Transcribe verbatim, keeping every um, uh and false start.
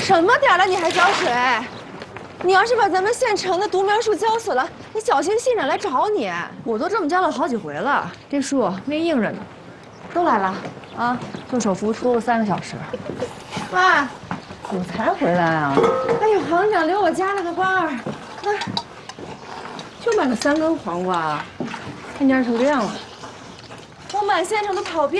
什么点了你还浇水？你要是把咱们县城的独苗树浇死了，你小心信长来找你。 我都这么浇了好几回了，这树没硬着呢。都来了啊！做手扶出了三个小时。 妈， 怎么才回来啊？ 哎呦，行长留我加了个班儿，那就买了三根黄瓜，看见成这样了。 我满县城都跑遍。